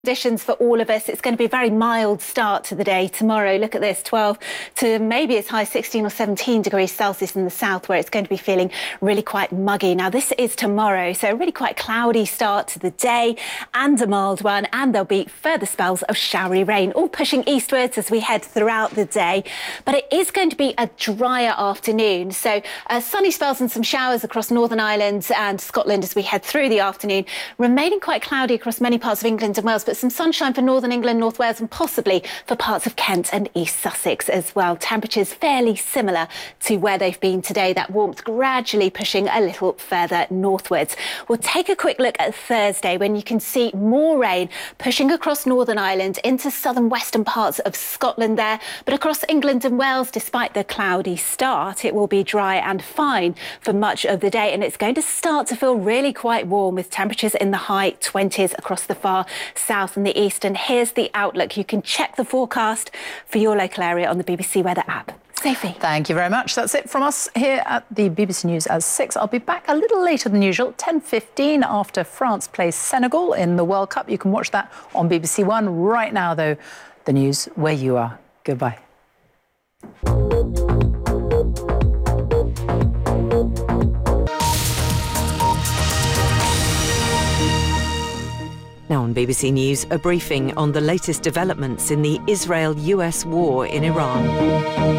Conditions for all of us. It's going to be a very mild start to the day tomorrow. Look at this, 12 to maybe as high as 16 or 17 degrees Celsius in the south, where it's going to be feeling really quite muggy. Now, this is tomorrow, so a really quite cloudy start to the day and a mild one, and there'll be further spells of showery rain, all pushing eastwards as we head throughout the day. But it is going to be a drier afternoon, so sunny spells and some showers across Northern Ireland and Scotland as we head through the afternoon, remaining quite cloudy across many parts of England and Wales, but some sunshine for Northern England, North Wales and possibly for parts of Kent and East Sussex as well. Temperatures fairly similar to where they've been today, that warmth gradually pushing a little further northwards. We'll take a quick look at Thursday, when you can see more rain pushing across Northern Ireland into southern western parts of Scotland there, but across England and Wales, despite the cloudy start, it will be dry and fine for much of the day, and it's going to start to feel really quite warm with temperatures in the high 20s across the far south and the east. And here's the outlook. You can check the forecast for your local area on the BBC Weather app. Sophie. Thank you very much. That's it from us here at the BBC News at 6. I'll be back a little later than usual, 10:15 after France plays Senegal in the World Cup. You can watch that on BBC One. Right now, though, the news where you are. Goodbye. Now on BBC News, a briefing on the latest developments in the Israel-US war in Iran.